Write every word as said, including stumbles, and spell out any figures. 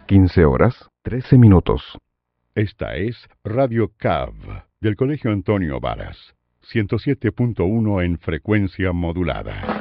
quince horas, trece minutos. Esta es Radio C A V del Colegio Antonio Varas, ciento siete punto uno en frecuencia modulada.